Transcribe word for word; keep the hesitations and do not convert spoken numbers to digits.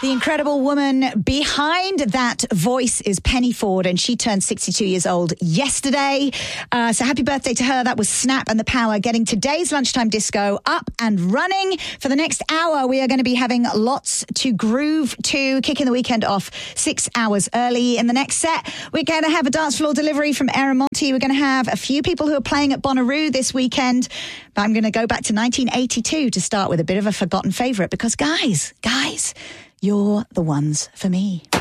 The incredible woman behind that voice is Penny Ford, and she turned sixty-two years old yesterday. Uh, so happy birthday to her. That was Snap and the Power, getting today's lunchtime disco up and running. For the next hour, we are going to be having lots to groove to, kicking the weekend off six hours early. In the next set, we're going to have a dance floor delivery from Aaron Monty. We're going to have a few people who are playing at Bonnaroo this weekend. But I'm going to go back to nineteen eighty-two to start with a bit of a forgotten favourite, because guys, guys, you're the ones for me.